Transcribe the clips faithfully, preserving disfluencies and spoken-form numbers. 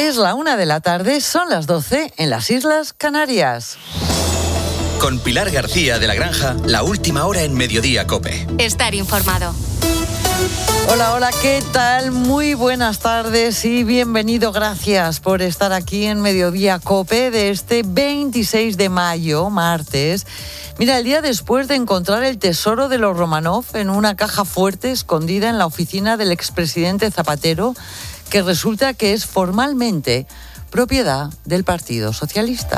Es la una de la tarde, son las doce en las Islas Canarias. Con Pilar García de la Granja, la última hora en Mediodía COPE. Estar informado. Hola, hola, ¿qué tal? Muy buenas tardes y bienvenido. Gracias por estar aquí en Mediodía COPE de este veintiséis de mayo, martes. Mira, el día después de encontrar el tesoro de los Romanov en una caja fuerte escondida en la oficina del expresidente Zapatero, que resulta que es formalmente propiedad del Partido Socialista.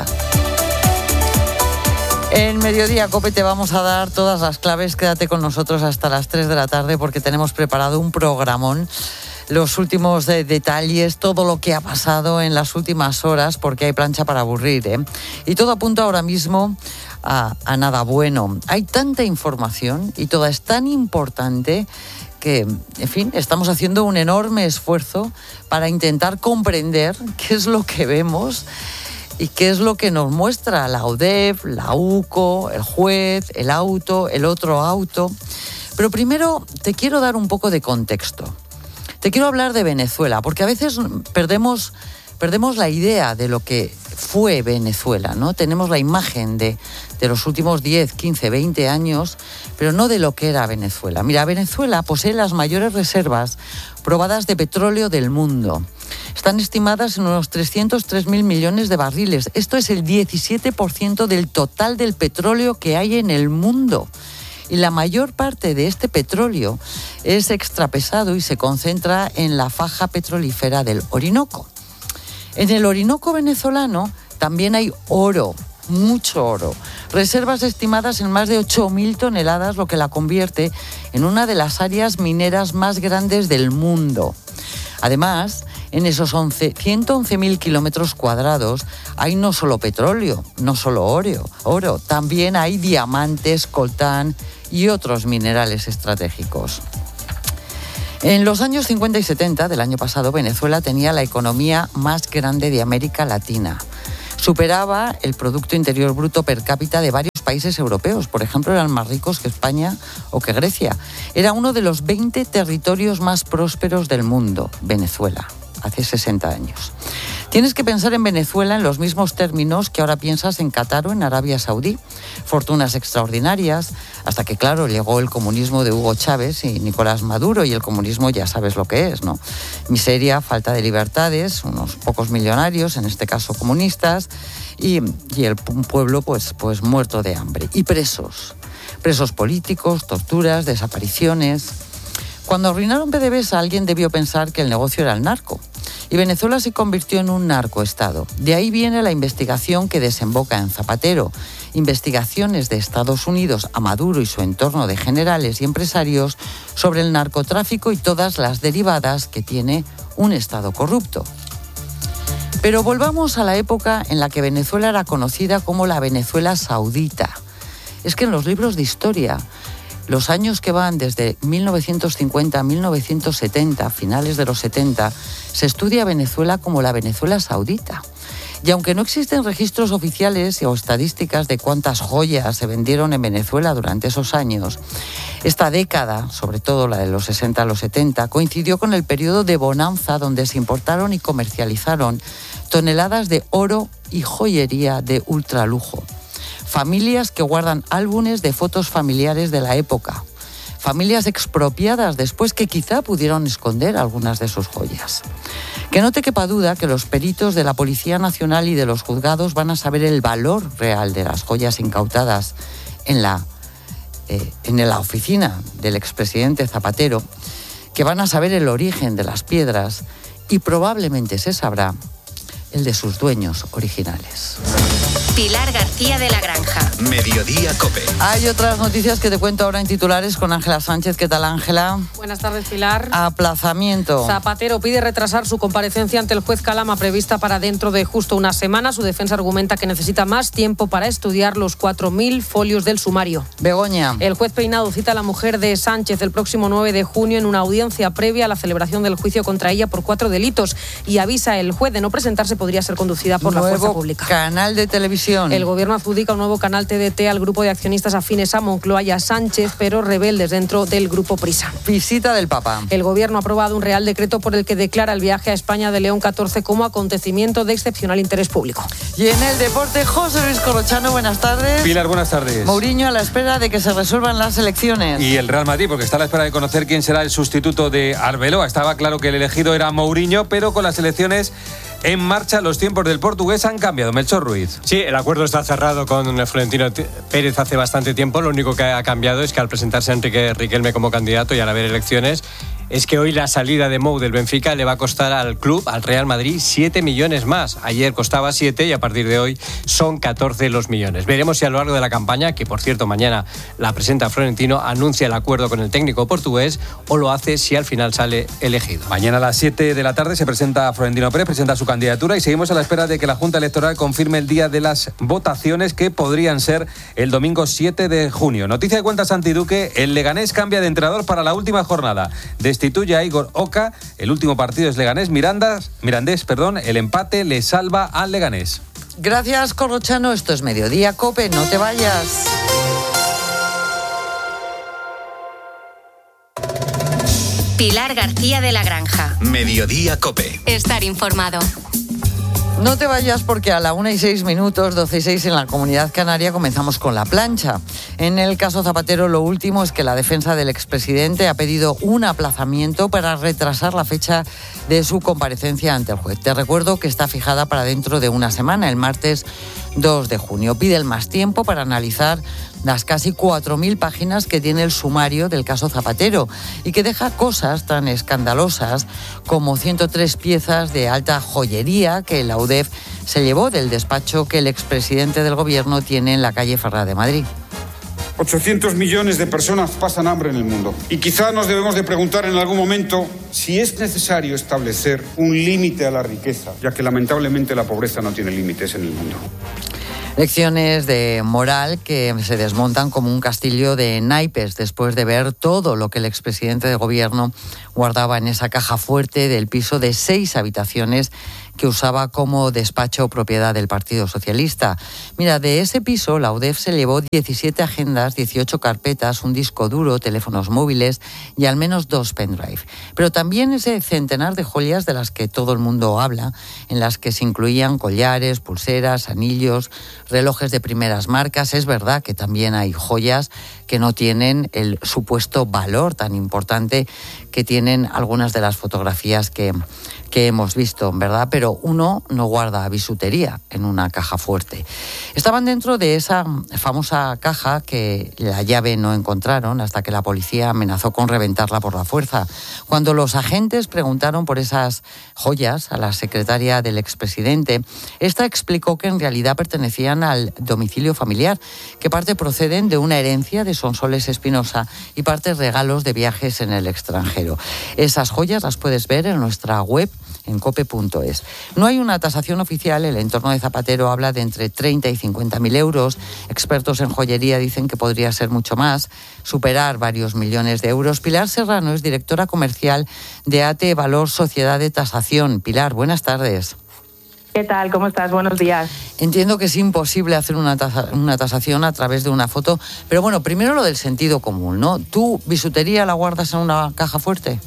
En Mediodía COPE te vamos a dar todas las claves. Quédate con nosotros hasta las tres de la tarde porque tenemos preparado un programón. Los últimos de detalles, todo lo que ha pasado en las últimas horas, porque hay plancha para aburrir, ¿eh? Y todo apunta ahora mismo a, a nada bueno. Hay tanta información y toda es tan importante que, en fin, estamos haciendo un enorme esfuerzo para intentar comprender qué es lo que vemos y qué es lo que nos muestra la UDEF, la UCO, el juez, el auto, el otro auto. Pero primero te quiero dar un poco de contexto. Te quiero hablar de Venezuela, porque a veces perdemos, perdemos la idea de lo que fue Venezuela, ¿no? Tenemos la imagen de, de los últimos diez, quince, veinte años, pero no de lo que era Venezuela. Mira, Venezuela posee las mayores reservas probadas de petróleo del mundo. Están estimadas en unos trescientos tres mil millones de barriles. Esto es el diecisiete por ciento del total del petróleo que hay en el mundo. Y la mayor parte de este petróleo es extrapesado y se concentra en la faja petrolífera del Orinoco. En el Orinoco venezolano también hay oro, mucho oro. Reservas estimadas en más de ocho mil toneladas, lo que la convierte en una de las áreas mineras más grandes del mundo. Además, en esos ciento once mil kilómetros cuadrados hay no solo petróleo, no solo oro, oro, también hay diamantes, coltán y otros minerales estratégicos. En los años cincuenta y setenta del año pasado, Venezuela tenía la economía más grande de América Latina. Superaba el Producto Interior Bruto per cápita de varios países europeos. Por ejemplo, eran más ricos que España o que Grecia. Era uno de los veinte territorios más prósperos del mundo, Venezuela, hace sesenta años. Tienes que pensar en Venezuela en los mismos términos que ahora piensas en Qatar o en Arabia Saudí. Fortunas extraordinarias, hasta que, claro, llegó el comunismo de Hugo Chávez y Nicolás Maduro, y el comunismo ya sabes lo que es, ¿no? Miseria, falta de libertades, unos pocos millonarios, en este caso comunistas, y, y el pueblo pues, pues muerto de hambre. Y presos, presos políticos, torturas, desapariciones. Cuando arruinaron PDVSA, alguien debió pensar que el negocio era el narco. Y Venezuela se convirtió en un narcoestado. De ahí viene la investigación que desemboca en Zapatero. Investigaciones de Estados Unidos a Maduro y su entorno de generales y empresarios sobre el narcotráfico y todas las derivadas que tiene un Estado corrupto. Pero volvamos a la época en la que Venezuela era conocida como la Venezuela saudita. Es que en los libros de historia, los años que van desde mil novecientos cincuenta a mil novecientos setenta, finales de los setenta, se estudia a Venezuela como la Venezuela saudita. Y aunque no existen registros oficiales o estadísticas de cuántas joyas se vendieron en Venezuela durante esos años, esta década, sobre todo la de los sesenta a los setenta, coincidió con el periodo de bonanza donde se importaron y comercializaron toneladas de oro y joyería de ultralujo. Familias que guardan álbumes de fotos familiares de la época. Familias expropiadas después que quizá pudieron esconder algunas de sus joyas. Que no te quepa duda que los peritos de la Policía Nacional y de los juzgados van a saber el valor real de las joyas incautadas en la, eh, en la oficina del expresidente Zapatero, que van a saber el origen de las piedras y probablemente se sabrá el de sus dueños originales. Pilar García de la Granja. Mediodía COPE. Hay otras noticias que te cuento ahora en titulares con Ángela Sánchez. ¿Qué tal, Ángela? Buenas tardes, Pilar. Aplazamiento. Zapatero pide retrasar su comparecencia ante el juez Calama prevista para dentro de justo una semana. Su defensa argumenta que necesita más tiempo para estudiar los cuatro mil folios del sumario. Begoña. El juez Peinado cita a la mujer de Sánchez el próximo nueve de junio en una audiencia previa a la celebración del juicio contra ella por cuatro delitos y avisa el juez de no presentarse podría ser conducida por Nuevo la fuerza pública. Canal de televisión Televisión. El gobierno adjudica un nuevo canal T D T al grupo de accionistas afines a Moncloa y a Sánchez, pero rebeldes dentro del grupo Prisa. Visita del Papa. El gobierno ha aprobado un real decreto por el que declara el viaje a España de León catorce como acontecimiento de excepcional interés público. Y en el deporte, José Luis Corrochano, buenas tardes. Pilar, buenas tardes. Mourinho a la espera de que se resuelvan las elecciones. Y el Real Madrid, porque está a la espera de conocer quién será el sustituto de Arbeloa. Estaba claro que el elegido era Mourinho, pero con las elecciones en marcha, los tiempos del portugués han cambiado. Melchor Ruiz. Sí, el acuerdo está cerrado con Florentino Pérez hace bastante tiempo. Lo único que ha cambiado es que al presentarse Enrique Riquelme como candidato y al haber elecciones, es que hoy la salida de Mou del Benfica le va a costar al club, al Real Madrid, siete millones más. Ayer costaba siete y a partir de hoy son catorce los millones. Veremos si a lo largo de la campaña, que por cierto mañana la presenta Florentino, anuncia el acuerdo con el técnico portugués o lo hace si al final sale elegido. Mañana a las siete de la tarde se presenta Florentino Pérez, presenta su candidatura y seguimos a la espera de que la Junta Electoral confirme el día de las votaciones, que podrían ser el domingo siete de junio. Noticia de cuenta Santi Duque, el Leganés cambia de entrenador para la última jornada. Destituye a Igor Oca, el último partido es Leganés Mirandas, Mirandés, perdón, el empate le salva al Leganés. Gracias, Corrochano, esto es Mediodía Cope, no te vayas. Pilar García de la Granja. Mediodía Cope. Estar informado. No te vayas porque a la una y seis minutos, doce y seis en la Comunidad Canaria, comenzamos con la plancha. En el caso Zapatero, lo último es que la defensa del expresidente ha pedido un aplazamiento para retrasar la fecha de su comparecencia ante el juez. Te recuerdo que está fijada para dentro de una semana, el martes dos de junio. Pide el más tiempo para analizar las casi cuatro mil páginas que tiene el sumario del caso Zapatero y que deja cosas tan escandalosas como ciento tres piezas de alta joyería que la U D E F se llevó del despacho que el expresidente del gobierno tiene en la calle Ferrá de Madrid. ochocientos millones de personas pasan hambre en el mundo. Y quizá nos debemos de preguntar en algún momento si es necesario establecer un límite a la riqueza, ya que lamentablemente la pobreza no tiene límites en el mundo. Lecciones de moral que se desmontan como un castillo de naipes después de ver todo lo que el expresidente de gobierno guardaba en esa caja fuerte del piso de seis habitaciones que usaba como despacho propiedad del Partido Socialista. Mira, de ese piso la U D E F se llevó diecisiete agendas, dieciocho carpetas, un disco duro, teléfonos móviles y al menos dos pendrive. Pero también ese centenar de joyas de las que todo el mundo habla, en las que se incluían collares, pulseras, anillos, relojes de primeras marcas. Es verdad que también hay joyas que no tienen el supuesto valor tan importante que tienen algunas de las fotografías que, que hemos visto, ¿verdad? Pero uno no guarda bisutería en una caja fuerte. Estaban dentro de esa famosa caja que la llave no encontraron hasta que la policía amenazó con reventarla por la fuerza. Cuando los agentes preguntaron por esas joyas a la secretaria del expresidente, esta explicó que en realidad pertenecían al domicilio familiar, que parte proceden de una herencia de Sonsoles Espinosa y parte regalos de viajes en el extranjero. Esas joyas las puedes ver en nuestra web en cope punto es. No hay una tasación oficial, el entorno de Zapatero habla de entre treinta y cincuenta mil euros. Expertos en joyería dicen que podría ser mucho más, superar varios millones de euros. Pilar Serrano es directora comercial de A T E Valor Sociedad de Tasación. Pilar, buenas tardes. ¿Qué tal? ¿Cómo estás? Buenos días. Entiendo que es imposible hacer una, tasa, una tasación a través de una foto, pero bueno, primero lo del sentido común, ¿no? ¿Tú bisutería la guardas en una caja fuerte?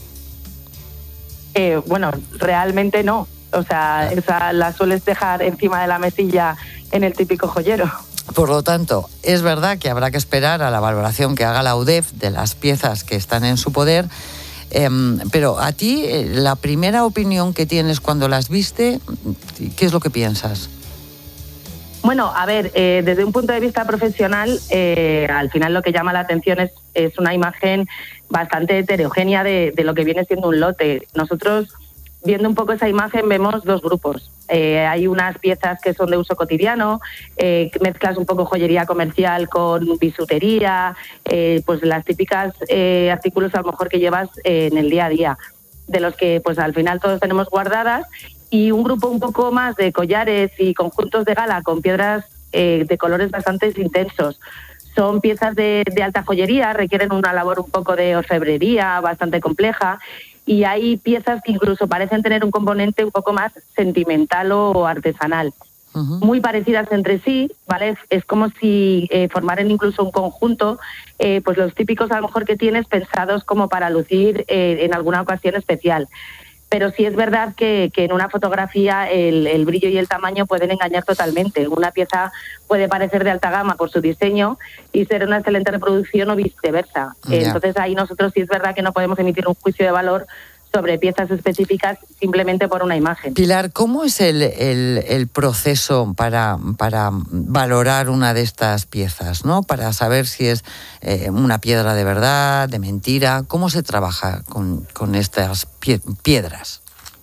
Eh, bueno, realmente no. O sea, esa la sueles dejar encima de la mesilla en el típico joyero. Por lo tanto, es verdad que habrá que esperar a la valoración que haga la U D E F de las piezas que están en su poder, eh, pero a ti, eh, la primera opinión que tienes cuando las viste, ¿qué es lo que piensas? Bueno, a ver, eh, desde un punto de vista profesional, eh, al final lo que llama la atención es, es una imagen bastante heterogénea de, de lo que viene siendo un lote. Nosotros, viendo un poco esa imagen, vemos dos grupos. Eh, hay unas piezas que son de uso cotidiano, eh, mezclas un poco joyería comercial con bisutería, eh, pues las típicas eh, artículos a lo mejor que llevas eh, en el día a día, de los que pues al final todos tenemos guardadas, y un grupo un poco más de collares y conjuntos de gala con piedras eh, de colores bastante intensos. Son piezas de, de alta joyería, requieren una labor un poco de orfebrería bastante compleja, y hay piezas que incluso parecen tener un componente un poco más sentimental o artesanal. uh-huh. muy parecidas entre sí, ¿vale? Es, es como si eh, formaran incluso un conjunto, eh, pues los típicos a lo mejor que tienes pensados como para lucir eh, en alguna ocasión especial. Pero sí es verdad que, que en una fotografía el, el brillo y el tamaño pueden engañar totalmente. Una pieza puede parecer de alta gama por su diseño y ser una excelente reproducción o viceversa. Yeah. Entonces ahí nosotros sí es verdad que no podemos emitir un juicio de valor sobre piezas específicas simplemente por una imagen. Pilar, ¿cómo es el, el, el proceso para, para valorar una de estas piezas, ¿no? Para saber si es eh, una piedra de verdad, de mentira. ¿Cómo se trabaja con, con estas pie- piedras?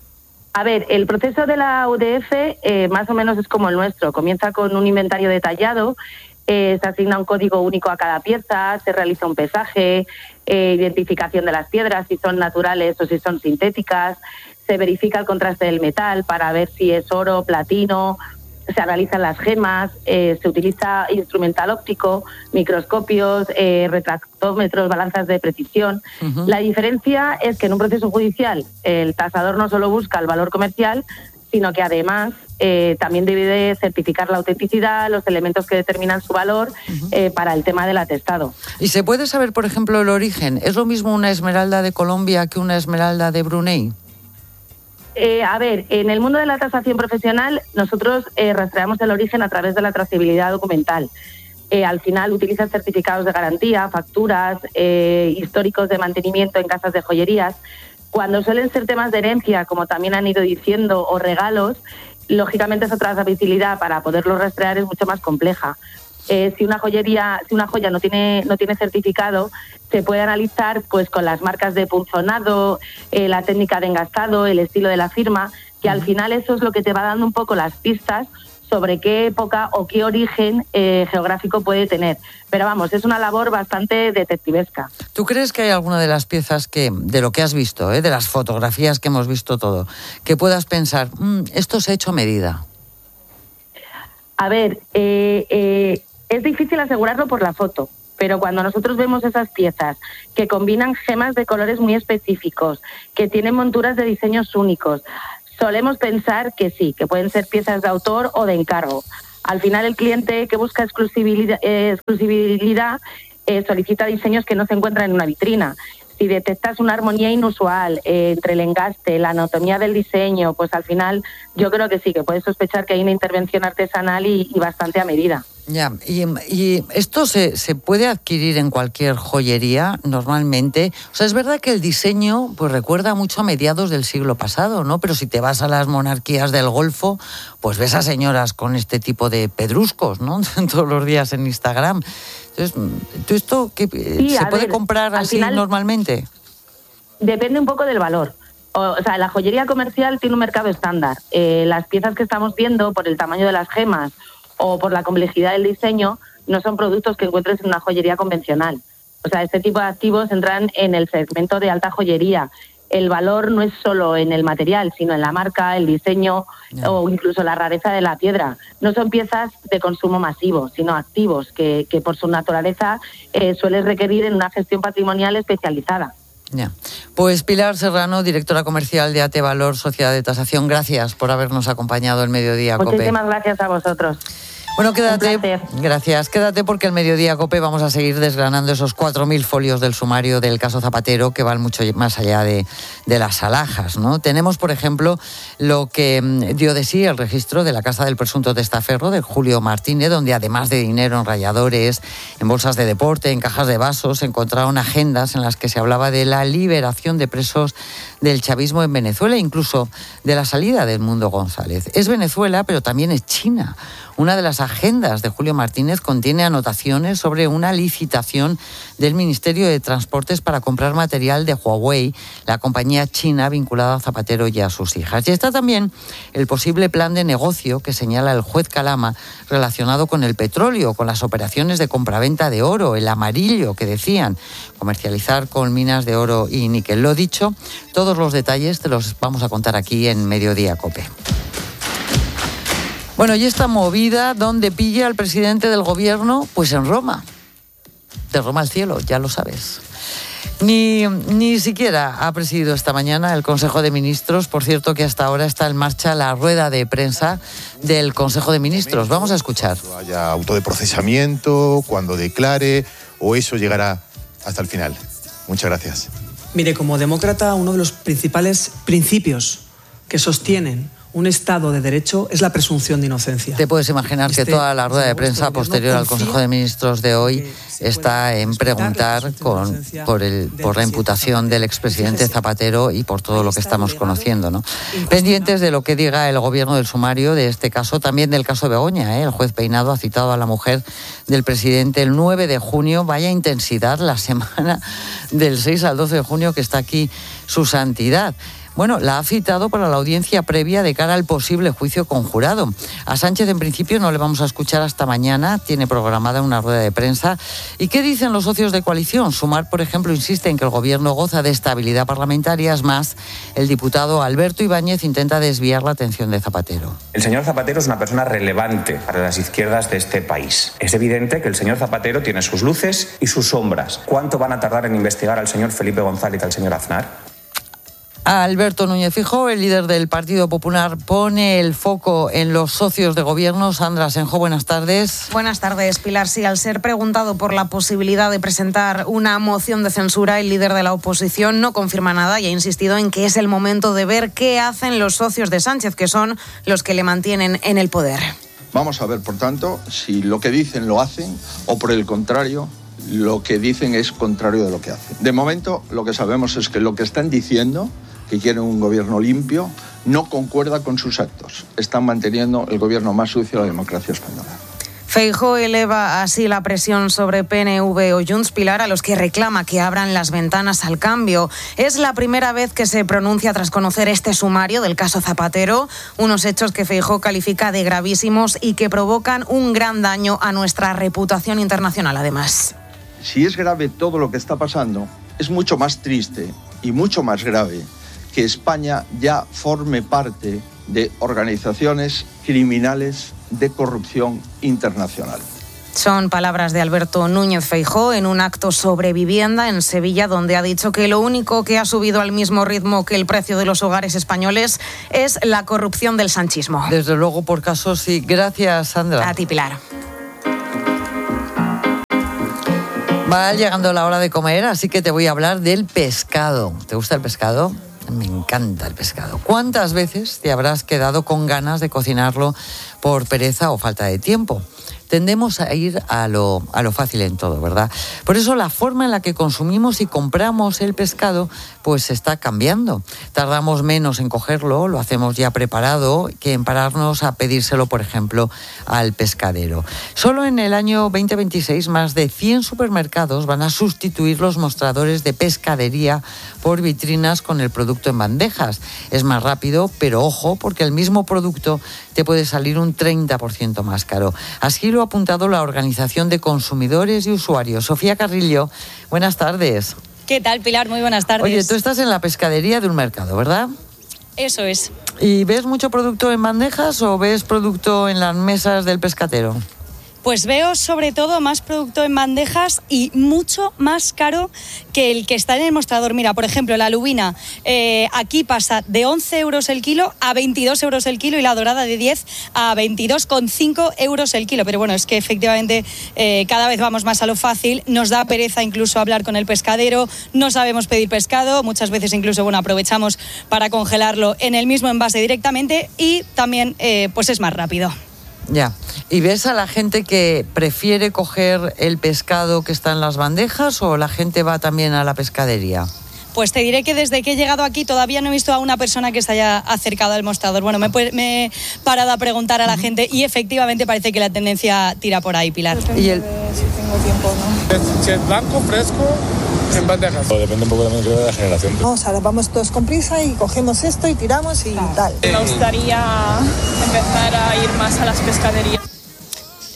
A ver, el proceso de la U D F eh, más o menos es como el nuestro. Comienza con un inventario detallado. Eh, se asigna un código único a cada pieza, se realiza un pesaje, eh, identificación de las piedras, si son naturales o si son sintéticas, se verifica el contraste del metal para ver si es oro, platino, se analizan las gemas, eh, se utiliza instrumental óptico, microscopios, eh, retractómetros, balanzas de precisión. Uh-huh. La diferencia es que en un proceso judicial el tasador no solo busca el valor comercial, sino que además eh, también debe de certificar la autenticidad, los elementos que determinan su valor uh-huh. eh, para el tema del atestado. ¿Y se puede saber, por ejemplo, el origen? ¿Es lo mismo una esmeralda de Colombia que una esmeralda de Brunei? Eh, a ver, en el mundo de la tasación profesional nosotros eh, rastreamos el origen a través de la trazabilidad documental. Eh, al final utilizan certificados de garantía, facturas, eh, históricos de mantenimiento en casas de joyerías. Cuando suelen ser temas de herencia, como también han ido diciendo, o regalos, lógicamente esa trazabilidad para poderlos rastrear es mucho más compleja. Eh, si una joyería, si una joya no tiene no tiene certificado, se puede analizar pues con las marcas de punzonado, eh, la técnica de engastado, el estilo de la firma, que al final eso es lo que te va dando un poco las pistas sobre qué época o qué origen eh, geográfico puede tener. Pero vamos, es una labor bastante detectivesca. ¿Tú crees que hay alguna de las piezas que, de lo que has visto, eh, de las fotografías que hemos visto todo, que puedas pensar, mmm, esto se ha hecho a medida? A ver, eh, eh, es difícil asegurarlo por la foto, pero cuando nosotros vemos esas piezas que combinan gemas de colores muy específicos, que tienen monturas de diseños únicos, solemos pensar que sí, que pueden ser piezas de autor o de encargo. Al final el cliente que busca exclusividad, eh, exclusividad eh, solicita diseños que no se encuentran en una vitrina. Si detectas una armonía inusual eh, entre el engaste, la anatomía del diseño, pues al final yo creo que sí, que puedes sospechar que hay una intervención artesanal y, y bastante a medida. Ya, y, y esto se, se puede adquirir en cualquier joyería normalmente. O sea, es verdad que el diseño pues recuerda mucho a mediados del siglo pasado, ¿no? Pero si te vas a las monarquías del Golfo, pues ves a señoras con este tipo de pedruscos, ¿no? Todos los días en Instagram. Entonces, ¿tú esto qué, sí, se puede ver, comprar así final, normalmente? Depende un poco del valor. O, o sea, la joyería comercial tiene un mercado estándar. Eh, las piezas que estamos viendo, por el tamaño de las gemas o por la complejidad del diseño, no son productos que encuentres en una joyería convencional. O sea, este tipo de activos entran en el segmento de alta joyería. El valor no es solo en el material, sino en la marca, el diseño no. o incluso la rareza de la piedra. No son piezas de consumo masivo, sino activos que, que por su naturaleza eh, suelen requerir en una gestión patrimonial especializada. Ya. Pues Pilar Serrano, directora comercial de AT Valor, Sociedad de Tasación, gracias por habernos acompañado el Mediodía COPE. Muchísimas gracias a vosotros. Bueno, quédate, gracias, quédate porque el Mediodía COPE vamos a seguir desgranando esos cuatro mil folios del sumario del caso Zapatero que van mucho más allá de, de las alhajas, ¿no? Tenemos, por ejemplo, lo que dio de sí el registro de la casa del presunto testaferro de Julio Martínez, donde además de dinero en ralladores, en bolsas de deporte, en cajas de vasos, se encontraron agendas en las que se hablaba de la liberación de presos del chavismo en Venezuela, incluso de la salida del Mundo González. Es Venezuela, pero también es China. Una de las agendas de Julio Martínez contiene anotaciones sobre una licitación del Ministerio de Transportes para comprar material de Huawei, la compañía china vinculada a Zapatero y a sus hijas. Y está también el posible plan de negocio que señala el juez Calama relacionado con el petróleo, con las operaciones de compraventa de oro, el amarillo que decían, comercializar con minas de oro y níquel. Lo dicho, todos los detalles te los vamos a contar aquí en Mediodía COPE. Bueno, y esta movida, ¿dónde pilla al presidente del gobierno? Pues en Roma. De Roma al cielo, ya lo sabes. Ni, ni siquiera ha presidido esta mañana el Consejo de Ministros. Por cierto, que hasta ahora está en marcha la rueda de prensa del Consejo de Ministros. Vamos a escuchar. Haya auto de procesamiento, cuando declare, o eso llegará hasta el final. Muchas gracias. Mire, como demócrata, uno de los principales principios que sostienen un Estado de Derecho es la presunción de inocencia. Te puedes imaginar que toda la rueda de prensa posterior al Consejo de Ministros de hoy está en preguntar con, por, el, por la imputación del expresidente Zapatero y por todo lo que estamos conociendo, ¿no? Pendientes de lo que diga el gobierno del sumario de este caso, también del caso Begoña, ¿eh? El juez Peinado ha citado a la mujer del presidente el nueve de junio. Vaya intensidad la semana del seis al doce de junio que está aquí su santidad. Bueno, la ha citado para la audiencia previa de cara al posible juicio conjurado. A Sánchez, en principio, no le vamos a escuchar hasta mañana. Tiene programada una rueda de prensa. ¿Y qué dicen los socios de coalición? Sumar, por ejemplo, insiste en que el gobierno goza de estabilidad parlamentaria. Es más, el diputado Alberto Ibáñez intenta desviar la atención de Zapatero. El señor Zapatero es una persona relevante para las izquierdas de este país. Es evidente que el señor Zapatero tiene sus luces y sus sombras. ¿Cuánto van a tardar en investigar al señor Felipe González y al señor Aznar? Alberto Núñez Feijóo, el líder del Partido Popular, pone el foco en los socios de gobierno. Sandra Asenjo, buenas tardes. Buenas tardes, Pilar. Sí, al ser preguntado por la posibilidad de presentar una moción de censura, el líder de la oposición no confirma nada y ha insistido en que es el momento de ver qué hacen los socios de Sánchez, que son los que le mantienen en el poder. Vamos a ver, por tanto, si lo que dicen lo hacen o, por el contrario, lo que dicen es contrario de lo que hacen. De momento, lo que sabemos es que lo que están diciendo, que quieren un gobierno limpio, no concuerda con sus actos. Están manteniendo el gobierno más sucio de la democracia española. Feijóo eleva así la presión sobre P N V o Junts, Pilar, a los que reclama que abran las ventanas al cambio. Es la primera vez que se pronuncia tras conocer este sumario del caso Zapatero, unos hechos que Feijóo califica de gravísimos y que provocan un gran daño a nuestra reputación internacional, además. Si es grave todo lo que está pasando, es mucho más triste y mucho más grave que España ya forme parte de organizaciones criminales de corrupción internacional. Son palabras de Alberto Núñez Feijóo en un acto sobre vivienda en Sevilla, donde ha dicho que lo único que ha subido al mismo ritmo que el precio de los hogares españoles es la corrupción del sanchismo. Desde luego, por caso sí. Gracias, Sandra. A ti, Pilar. Va llegando la hora de comer, así que te voy a hablar del pescado. ¿Te gusta el pescado? Me encanta el pescado. ¿Cuántas veces te habrás quedado con ganas de cocinarlo por pereza o falta de tiempo? Tendemos a ir a lo, a lo fácil en todo, ¿verdad? Por eso la forma en la que consumimos y compramos el pescado pues está cambiando. Tardamos menos en cogerlo, lo hacemos ya preparado, que en pararnos a pedírselo, por ejemplo, al pescadero. Solo en el año veinte veintiséis más de cien supermercados van a sustituir los mostradores de pescadería por vitrinas con el producto en bandejas. Es más rápido, pero ojo, porque el mismo producto te puede salir un treinta por ciento más caro. Así lo ha apuntado la Organización de Consumidores y Usuarios. Sofía Carrillo, buenas tardes. ¿Qué tal, Pilar? Muy buenas tardes. Oye, tú estás en la pescadería de un mercado, ¿verdad? Eso es. ¿Y ves mucho producto en bandejas o ves producto en las mesas del pescatero? Pues veo sobre todo más producto en bandejas y mucho más caro que el que está en el mostrador. Mira, por ejemplo, la lubina eh, aquí pasa de once euros el kilo a veintidós euros el kilo y la dorada de diez a veintidós coma cinco euros el kilo. Pero bueno, es que efectivamente eh, cada vez vamos más a lo fácil, nos da pereza incluso hablar con el pescadero, no sabemos pedir pescado, muchas veces incluso bueno aprovechamos para congelarlo en el mismo envase directamente y también eh, pues es más rápido. Ya. ¿Y ves a la gente que prefiere coger el pescado que está en las bandejas o la gente va también a la pescadería? Pues te diré que desde que he llegado aquí todavía no he visto a una persona que se haya acercado al mostrador. Bueno, me, me he parado a preguntar a la gente y efectivamente parece que la tendencia tira por ahí, Pilar. Depende ¿Y el... de si tengo tiempo o no. Si es blanco, fresco, en bandejas. Depende un poco también creo de la generación. Vamos, ahora vamos todos con prisa y cogemos esto y tiramos y tal. Me gustaría empezar a ir más a las pescaderías.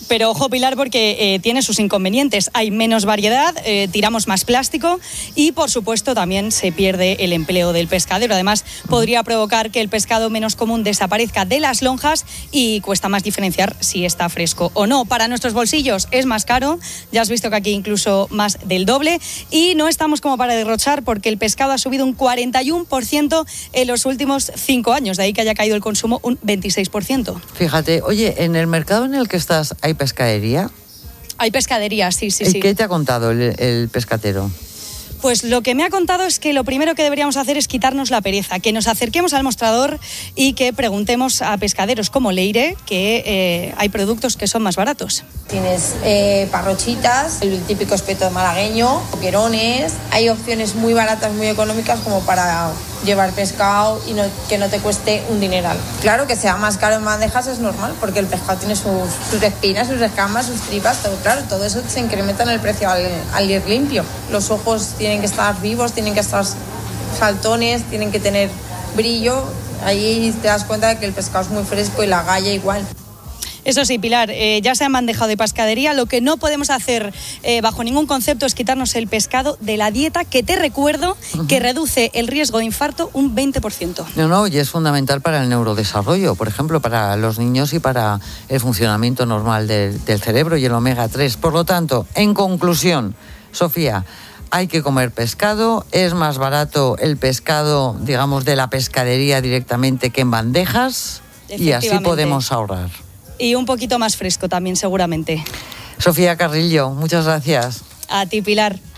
Pero ojo, Pilar, porque eh, tiene sus inconvenientes. Hay menos variedad, eh, tiramos más plástico y, por supuesto, también se pierde el empleo del pescadero. Además, podría provocar que el pescado menos común desaparezca de las lonjas y cuesta más diferenciar si está fresco o no. Para nuestros bolsillos es más caro, ya has visto que aquí incluso más del doble, y no estamos como para derrochar porque el pescado ha subido un cuarenta y uno por ciento en los últimos cinco años, de ahí que haya caído el consumo un veintiséis por ciento. Fíjate, oye, en el mercado en el que estás, ¿hay pescadería? Hay pescadería, sí, sí, ¿Y sí. qué te ha contado el, el pescatero? Pues lo que me ha contado es que lo primero que deberíamos hacer es quitarnos la pereza, que nos acerquemos al mostrador y que preguntemos a pescaderos como Leire que eh, hay productos que son más baratos. Tienes eh, parrochitas, el típico espeto malagueño, boquerones. Hay opciones muy baratas, muy económicas como para llevar pescado y no, que no te cueste un dineral. Claro, que sea más caro en bandejas es normal, porque el pescado tiene sus, sus espinas, sus escamas, sus tripas, todo, claro, todo eso se incrementa en el precio al, al ir limpio. Los ojos tienen que estar vivos, tienen que estar saltones, tienen que tener brillo. Ahí te das cuenta de que el pescado es muy fresco y la galla igual. Eso sí, Pilar, eh, ya se han bandejado de pescadería. Lo que no podemos hacer eh, bajo ningún concepto es quitarnos el pescado de la dieta, que te recuerdo uh-huh. que reduce el riesgo de infarto un veinte por ciento. No, no, y es fundamental para el neurodesarrollo, por ejemplo, para los niños y para el funcionamiento normal del, del cerebro y el omega tres. Por lo tanto, en conclusión, Sofía, hay que comer pescado, es más barato el pescado, digamos, de la pescadería directamente que en bandejas y así podemos ahorrar. Y un poquito más fresco también, seguramente. Sofía Carrillo, muchas gracias. A ti, Pilar.